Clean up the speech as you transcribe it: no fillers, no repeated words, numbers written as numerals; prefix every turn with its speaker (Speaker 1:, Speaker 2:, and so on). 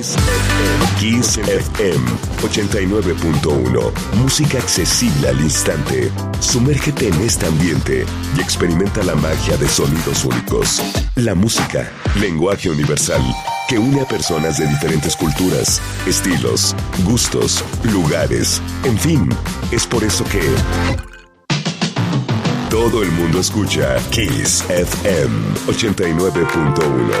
Speaker 1: Kiss FM 89.1. Música accesible al instante. Sumérgete en este ambiente y experimenta la magia de sonidos únicos. La música, lenguaje universal, que une a personas de diferentes culturas, estilos, gustos, lugares. En fin, es por eso que todo el mundo escucha Kiss FM 89.1.